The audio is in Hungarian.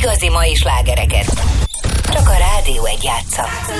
igazi mai slágereket. Csak a Rádió 1 játsza.